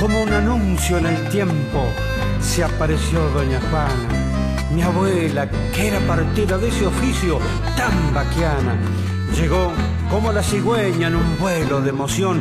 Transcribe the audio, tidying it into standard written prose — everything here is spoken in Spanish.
como un anuncio en el tiempo, se apareció doña Juana, mi abuela, que era partida de ese oficio tan vaquiana. Llegó como la cigüeña en un vuelo de emoción